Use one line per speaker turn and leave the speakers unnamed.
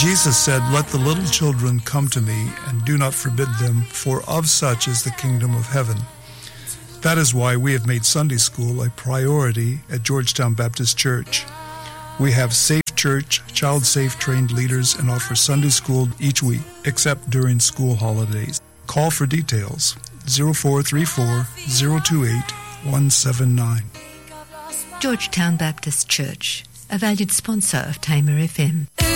Jesus said, "Let the little children come to me, and do not forbid them, for of such is the kingdom of heaven." That is why we have made Sunday school a priority at Georgetown Baptist Church. We have Safe Church, child-safe trained leaders, and offer Sunday school each week, except during school holidays. Call for details, 0434-028-179.
Georgetown Baptist Church, a valued sponsor of Tamer FM.